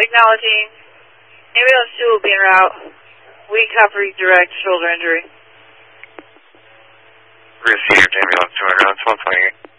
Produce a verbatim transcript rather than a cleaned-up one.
acknowledging. Ambulance two will be en route. Weak upper direct shoulder injury. Received ambulance two en route, one twenty-eight.